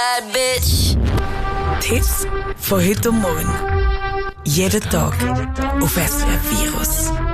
Bad bitch. Tipps von heute und morgen. Jeden Tag auf SRF Virus.